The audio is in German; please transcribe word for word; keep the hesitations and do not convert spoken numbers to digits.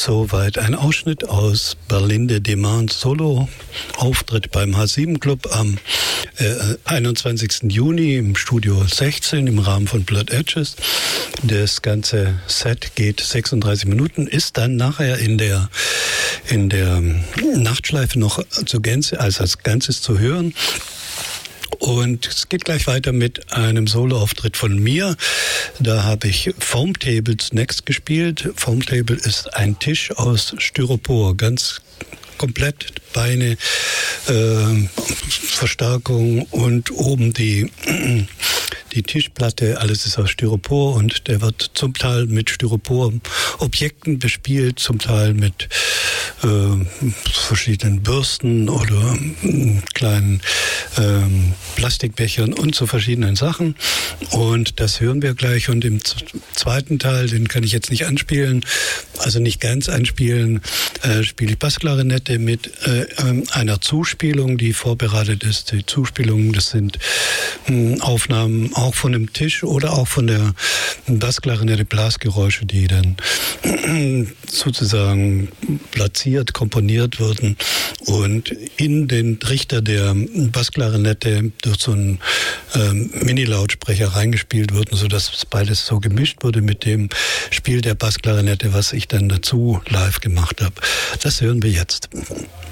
Soweit ein Ausschnitt aus Berlinde Demand Solo Auftritt beim H sieben Club am äh, einundzwanzigsten Juni im Studio sechzehn im Rahmen von Blood Edges. Das ganze Set geht sechsunddreißig Minuten, ist dann nachher in der in der Nachtschleife noch zu Gänze, also als Ganzes zu hören. Und es geht gleich weiter mit einem Soloauftritt von mir. Da habe ich Foam Tables Next gespielt. Foam Table ist ein Tisch aus Styropor, ganz komplett, Beine, äh, Verstärkung und oben die, die Tischplatte, alles ist aus Styropor und der wird zum Teil mit Styropor-Objekten bespielt, zum Teil mit äh, verschiedenen Bürsten oder äh, kleinen äh, Plastikbechern und so verschiedenen Sachen. Und das hören wir gleich. Und im z- zweiten Teil, den kann ich jetzt nicht anspielen, also nicht ganz anspielen, äh, spiele ich Bassklarinette mit äh, einer Zuspielung, die vorbereitet ist. Die Zuspielungen, das sind äh, Aufnahmen auch von dem Tisch oder auch von der Bassklarinette, Blasgeräusche, die dann äh, sozusagen platziert, komponiert wurden und in den Trichter der Bassklarinette durch so einen äh, Mini-Lautsprecher reingespielt wurden, sodass beides so gemischt wurde mit dem Spiel der Bassklarinette, was ich dann dazu live gemacht habe. Das hören wir jetzt.